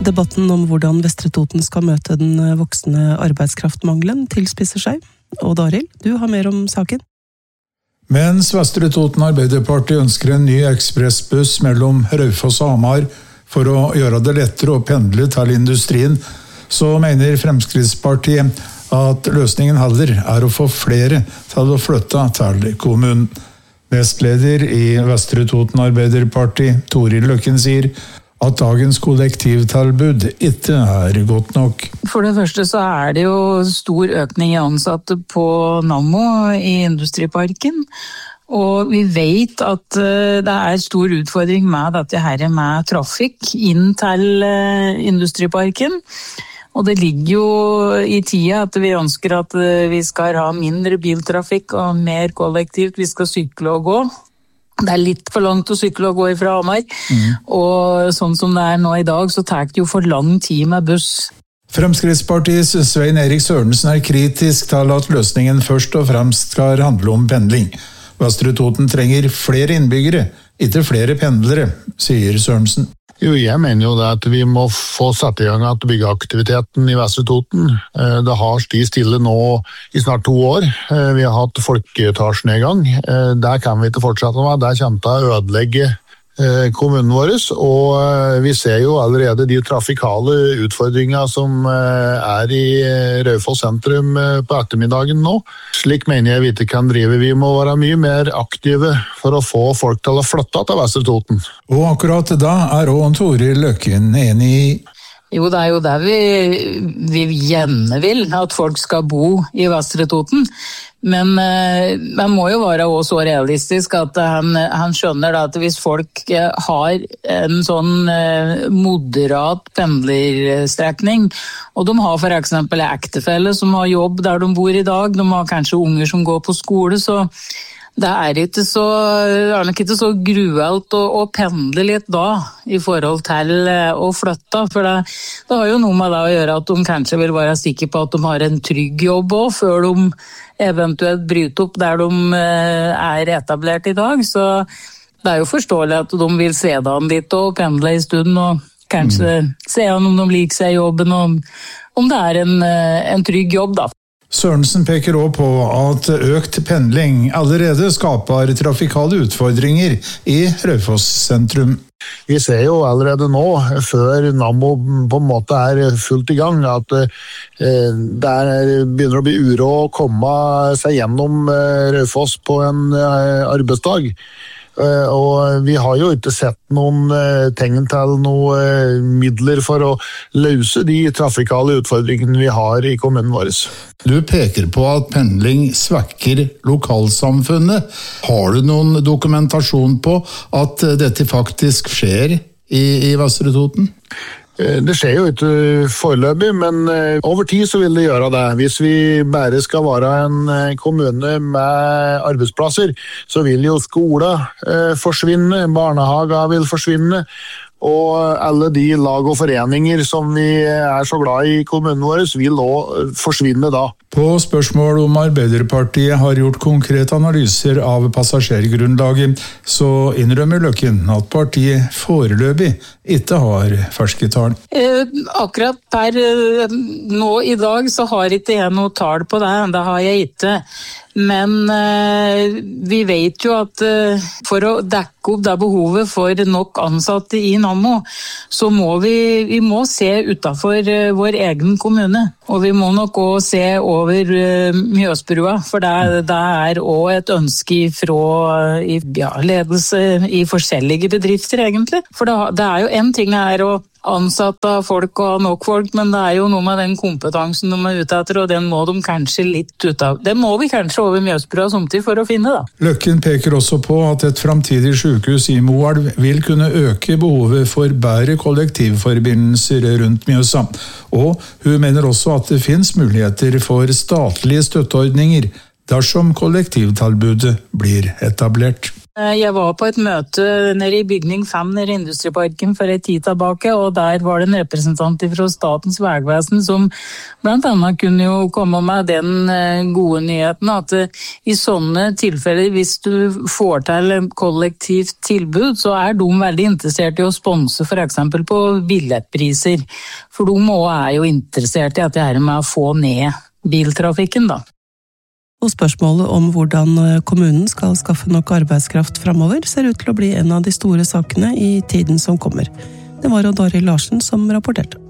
Debatten om hvordan Vestre Toten skal møte den voksende arbeidskraftmangelen tilspisser seg. Odd Arild, du har mer om saken. Mens Vestre Toten Arbeiderparti ønsker en ny ekspressbuss mellom Raufoss og Hamar for å gjøre det lettere å pendle til industrien, så mener Fremskrittspartiet at løsningen heller å få flere til å flytte til kommunen. Nestleder i Vestre Toten Arbeiderparti, Toril Løkken, sier at dagens kollektivtilbud ikke godt nok. For det første så det jo stor økning i ansatte på Nammo i Industriparken. Og vi vet at det stor utfordring med dette her med trafikk inn til Industriparken. Og det ligger jo i tida at vi ønsker at vi skal ha mindre biltrafikk og mer kollektivt. Vi skal sykle og gå. Det litt for langt å sykle og gå fra Hamar, og sånn som det nå i dag, så tar det jo for lang tid med buss. Fremskrittspartiets Svein Erik Sørensen kritisk til at løsningen først og fremst skal handle om pendling. Vestre Toten trenger flere innbyggere, ikke flere pendlere, sier Sørensen. Jo, jeg mener jo det at vi må få satt i gang at byggeaktiviteten i Vestre Toten. Det har stått stille nå i snart 2 år. Vi har hatt folkeetasjenedgang. Der kan vi ikke fortsette med. Der kommer det å ødelegge kommunen vår, og vi ser jo allerede de trafikale utfordringene som i Raufoss sentrum på ettermiddagen nå. Slik mener jeg vi ikke kan drive. Vi må være mye mer aktive for å få folk til å flytte til Vestre Toten. Og akkurat da også Toril Løkken enig i. Jo, det jo det vi gjerne vil, at folk skal bo i Vestre Toten. Men man må jo være også så realistisk at han skjønner da, at hvis folk har en sånn moderat pendlerstrekning, og de har for eksempel ektefelle som har jobb der de bor i dag, de har kanskje unger som går på skole, så det ikke så, nok ikke så gruelt å pendle litt da, i forhold til å flytte, for det har jo noe med det å gjøre at de kanskje vil være sikre på at de har en trygg jobb også, før de eventuelt bryter opp der de etablert i dag, så det jo forståelig at de vil se det an litt og pendle i stunden, og kanskje se an om de liker seg i jobben, og om det en trygg jobb da. Sørensen peker også på at økt pendling allerede skaper trafikale utfordringer i Raufoss sentrum. Vi ser jo allerede nå, før Nammo på en måte fullt i gang, at det begynner å bli uro å komme seg gjennom Raufoss på en arbeidsdag. Og vi har jo ikke sett noen tegn til noen midler for å løse de trafikale utfordringene vi har i kommunen vår. Du peker på at pendling svekker lokalsamfunnet. Har du noen dokumentasjon på at dette faktisk skjer i Vestre Toten? Det skjer jo ikke foreløpig, men over tid så vil det gjøre det. Hvis vi bare skal være en kommune med arbeidsplasser, så vil jo skole forsvinne, barnehager vil forsvinne, og alle de lag og foreninger som vi så glad i kommunen vår vil også forsvinne da. På spørsmål om Arbeiderpartiet har gjort konkrete analyser av passasjergrunnlaget, så innrømmer Løkken at partiet foreløpig ikke har ferske tall. Akkurat per nå i dag så har ikke jeg noe tall på det har jeg ikke. Men vi vet jo at for å dekke opp det behovet for nok ansatte i Nammo, så må vi må se utenfor vår egen kommune. Og vi må nok også se over Mjøsbrua, for det også et ønske fra ledelse i forskjellige bedrifter egentlig. For det jo en ting å ansette folk og ha nok folk, men det jo noe med den kompetansen de ute etter, og den må de kanskje litt ut av. Den må vi kanskje over Mjøsbrua samtidig for å finne da. Løkken peker også på at et framtidig sykehus i Moelv vil kunne øke behovet for bedre kollektivforbindelser rundt Mjøsa. Og hun mener også at det finnes muligheter for statlige støtteordninger dersom kollektivtilbudet blir etablert. Jeg var på et møte nede i bygning 5 nede i Industriparken for en tid tilbake, og der var det en representant fra Statens vegvesen som blant annet kunne jo komme med den gode nyheten at i sånne tilfeller, hvis du får til en kollektivt tilbud, så de veldig interessert i å sponse for eksempel på billettpriser. For de også jo interessert i at det her med å få ned biltrafikken da. Og spørsmålet om hvordan kommunen skal skaffe nok arbeidskraft fremover ser ut til å bli en av de store sakene i tiden som kommer. Det var Daril Larsen som rapporterte.